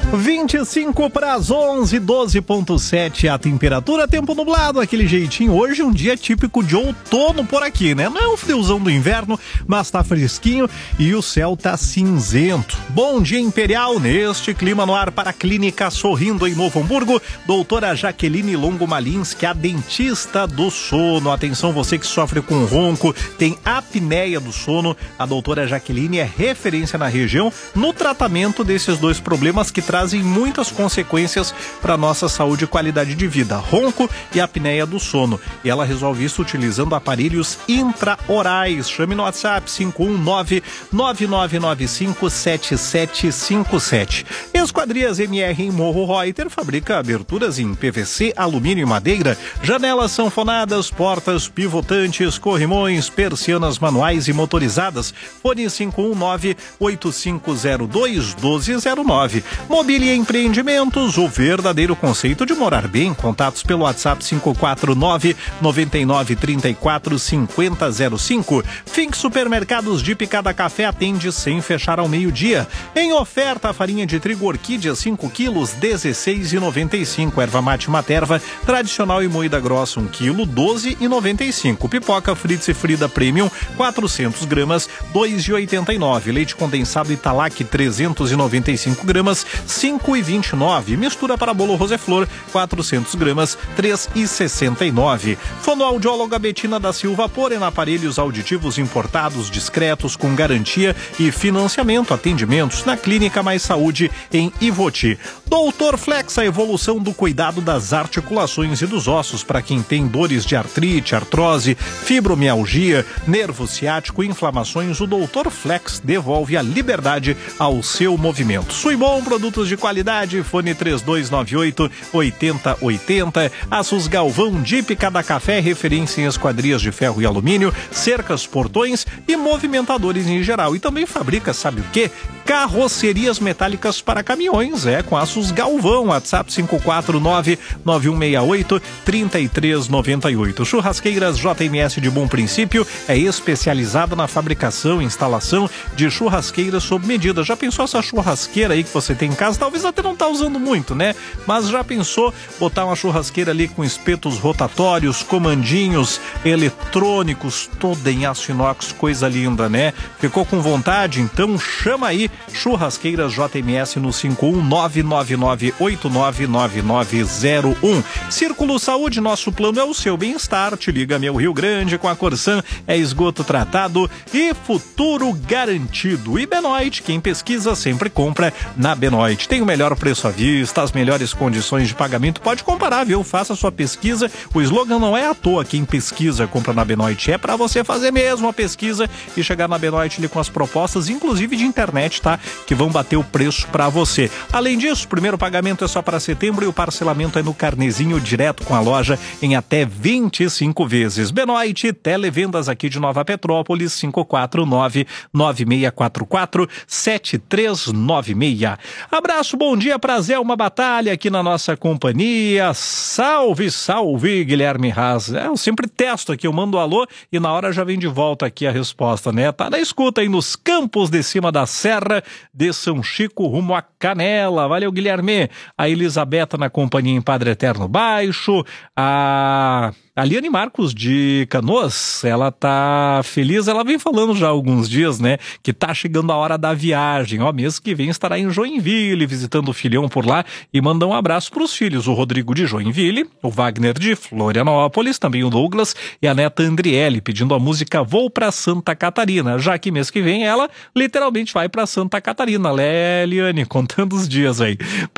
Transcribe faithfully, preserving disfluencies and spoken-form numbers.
vinte e cinco para as onze, doze ponto sete a temperatura, tempo nublado, aquele jeitinho. Hoje um dia típico de outono por aqui, né? Não é um friozão do inverno, mas tá fresquinho e o céu tá cinzento. Bom dia, Imperial, neste clima no ar para a Clínica Sorrindo em Novo Hamburgo, doutora Jaqueline Longo Malinski, a dentista do sono. Atenção, você que sofre com ronco, tem apneia do sono, a doutora Jaqueline é referência na região no tratamento desses dois problemas que trazem muitas consequências para nossa saúde e qualidade de vida, ronco e apneia do sono. E ela resolve isso utilizando aparelhos intraorais. Chame no WhatsApp cinco um nove, nove nove nove cinco, sete sete cinco sete. Esquadrias M R em Morro Reuter fabrica aberturas em P V C, alumínio e madeira, janelas sanfonadas, portas pivotantes, corrimões, persianas manuais e motorizadas. Fone cinco um nove, oito cinco zero dois, um dois zero nove. Mobília Empreendimentos, o verdadeiro conceito de morar bem. Contatos pelo WhatsApp cinco quatro nove, nove nove três quatro, cinco zero zero cinco. Fink Supermercados de Picada Café atende sem fechar ao meio-dia. Em oferta, a farinha de trigo Orquídea cinco quilos, dezesseis reais e noventa e cinco. Erva mate Materva tradicional e moída grossa um quilo, doze reais e noventa e cinco. Pipoca Fritz e Frida Premium quatrocentos gramas, dois reais e oitenta e nove. Leite condensado Italac trezentos e noventa e cinco gramas, cinco reais e vinte e nove. Mistura para bolo Roseflor quatrocentos gramas, três reais e sessenta e nove. Fonoaudióloga Betina da Silva Porena, aparelhos auditivos importados, discretos, com garantia e financiamento. Atendimentos na Clínica Mais Saúde em Ivoti. Doutor Flex, a evolução do cuidado das articulações e dos ossos para quem tem dores de artrite, artrose, fibromialgia, nervo ciático, inflamações. O Doutor Flex devolve a liberdade ao seu movimento. Suibom, produtos de qualidade. Fone três dois nove oito, oito zero oito zero. Aços Galvão de Picada Café, referência em esquadrias de ferro e alumínio, cercas, portões e movimentadores em geral. E também fabrica, sabe o quê? Carrocerias metálicas para caminhões, é, com Aços Galvão. WhatsApp cinco quatro nove, nove um seis oito, três três nove oito. Churrasqueiras J M S de Bom Princípio é especializada na fabricação e instalação de churrasqueiras sob medida. Já pensou essa churrasqueira aí que você tem em casa? Talvez até não tá usando muito, né? Mas já pensou botar uma churrasqueira ali com espetos rotatórios, comandinhos eletrônicos, toda em aço inox, coisa linda, né? Ficou com vontade? Então chama aí Churrasqueiras J M S no cinco um nove nove nove oito nove nove nove zero um. Círculo Saúde, nosso plano é o seu bem-estar. Te liga, meu Rio Grande, com a Corsan é esgoto tratado e futuro garantido. E Benoit, quem pesquisa sempre compra na Benoit. Tem o melhor preço à vista, as melhores condições de pagamento. Pode comparar, viu? Faça a sua pesquisa. O slogan não é à toa, quem pesquisa compra na Benoit. É para você fazer mesmo a pesquisa e chegar na Benoit ali com as propostas, inclusive de internet, tá? Que vão bater o preço para você. Além disso, o primeiro pagamento é só para setembro e o parcelamento é no carnezinho direto com a loja em até vinte e cinco vezes. Benoit, televendas aqui de Nova Petrópolis, cinco quatro nove, nove seis quatro quatro, sete três nove seis. Abraço, bom dia pra Zé, uma batalha aqui na nossa companhia. Salve, salve, Guilherme Haas. É, eu sempre testo aqui, eu mando um alô e na hora já vem de volta aqui a resposta, né? Tá na escuta aí nos campos de cima da serra de São Chico rumo a Canela. Valeu, Guilherme. A Elisabetta na companhia em Padre Eterno Baixo. A A Liane Marcos de Canoas, ela tá feliz, ela vem falando já há alguns dias, né, que tá chegando a hora da viagem, ó, mês que vem estará em Joinville, visitando o filhão por lá, e manda um abraço pros filhos, o Rodrigo de Joinville, o Wagner de Florianópolis, também o Douglas e a neta Andriele, pedindo a música Vou pra Santa Catarina, já que mês que vem ela literalmente vai pra Santa Catarina, né, Liane, contando os dias aí.